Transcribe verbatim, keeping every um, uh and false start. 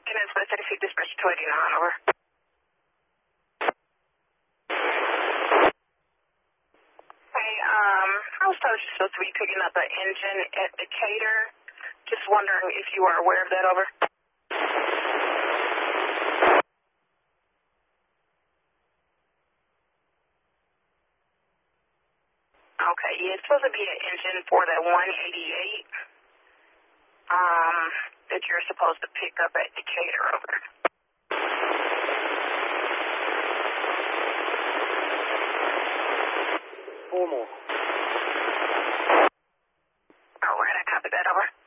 Can I specify thirty-six dispatch two eighty-nine, over. Hey, um, I was told you're supposed to be picking up an engine at Decatur. Just wondering if you are aware of that, over. Okay, yeah, it's supposed to be an engine for that one eighty-eight um, that you're supposed to pick up at Decatur, over. Four more. All right, I copy that, over.